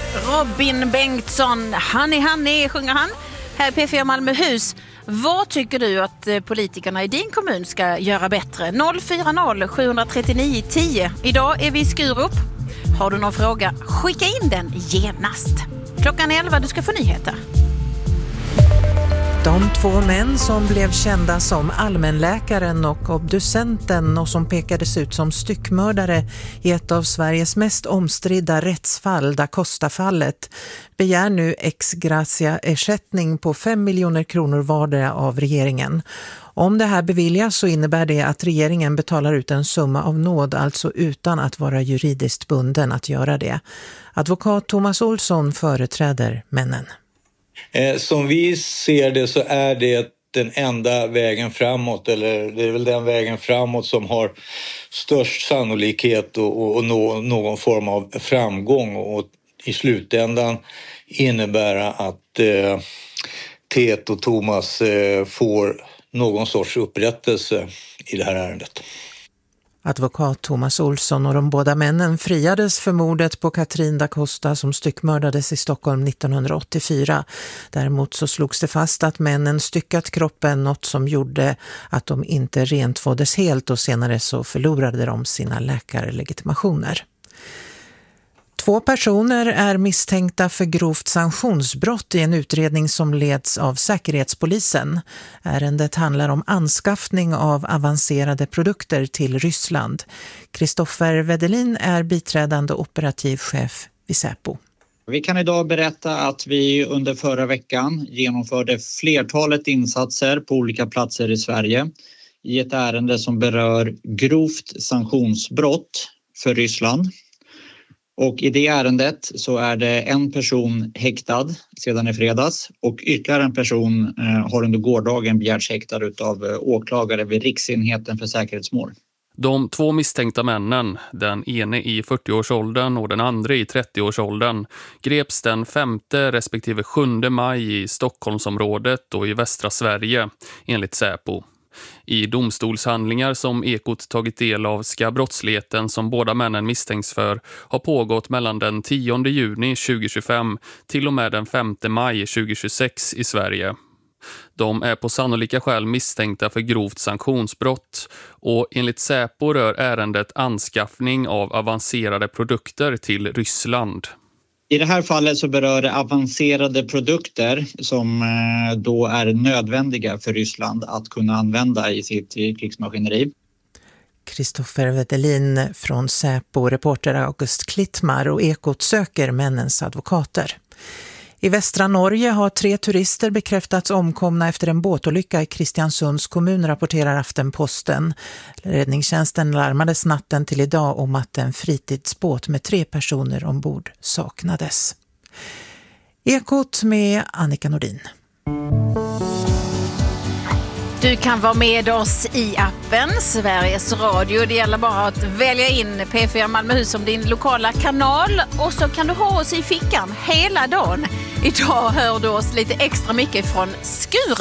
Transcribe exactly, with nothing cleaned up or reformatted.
Robin Bengtsson, Honey Honey sjunger han här i P fyra Malmöhus. Vad tycker du att politikerna i din kommun ska göra bättre? noll fyra noll sju tre nio tio. Idag är vi i Skurup. Har du någon fråga? Skicka in den genast. Klockan elva, du ska få nyheter. De två män som blev kända som allmänläkaren och obducenten och som pekades ut som styckmördare i ett av Sveriges mest omstridda rättsfall, Da Costa-fallet, begär nu ex gratia-ersättning på fem miljoner kronor vardera av regeringen. Om det här beviljas så innebär det att regeringen betalar ut en summa av nåd, alltså utan att vara juridiskt bunden att göra det. Advokat Thomas Olsson företräder männen. Eh, som vi ser det så är det den enda vägen framåt, eller det är väl den vägen framåt som har störst sannolikhet och, och, och nå, någon form av framgång och i slutändan innebära att eh, Tet och Thomas eh, får någon sorts upprättelse i det här ärendet. Advokat Thomas Olsson och de båda männen friades för mordet på Katrin Da Costa som styckmördades i Stockholm nittonhundraåttiofyra. Däremot så slogs det fast att männen styckat kroppen, något som gjorde att de inte rentvåddes helt, och senare så förlorade de sina läkarlegitimationer. Två personer är misstänkta för grovt sanktionsbrott i en utredning som leds av Säkerhetspolisen. Ärendet handlar om anskaffning av avancerade produkter till Ryssland. Kristoffer Wedelin är biträdande operativ chef vid Säpo. Vi kan idag berätta att vi under förra veckan genomförde flertalet insatser på olika platser i Sverige i ett ärende som berör grovt sanktionsbrott för Ryssland. Och i det ärendet så är det en person häktad sedan i fredags och ytterligare en person eh, har under gårdagen begärts häktad av eh, åklagare vid Riksenheten för säkerhetsmål. De två misstänkta männen, den ene i fyrtioårsåldern och den andra i trettioårsåldern, greps den femte respektive sjunde maj i Stockholmsområdet och i västra Sverige, enligt Säpo. I domstolshandlingar som Ekot tagit del av ska brottsligheten som båda männen misstänks för ha pågått mellan den tionde juni tjugohundratjugofem till och med den femte maj tjugohundratjugosex i Sverige. De är på sannolika skäl misstänkta för grovt sanktionsbrott och enligt Säpo rör ärendet anskaffning av avancerade produkter till Ryssland. I det här fallet så berör det avancerade produkter som då är nödvändiga för Ryssland att kunna använda i sitt krigsmaskineri. Kristoffer Wedelin från Säpo, reporter August Klittmar, och Ekot söker männens advokater. I västra Norge har tre turister bekräftats omkomna efter en båtolycka i Kristiansunds kommun, rapporterar Aftenposten. Räddningstjänsten larmades natten till idag om att en fritidsbåt med tre personer ombord saknades. Ekot med Annika Nordin. Du kan vara med oss i appen Sveriges Radio. Det gäller bara att välja in P fyra Malmöhus som din lokala kanal. Och så kan du ha oss i fickan hela dagen. Idag hör du oss lite extra mycket från Skurup.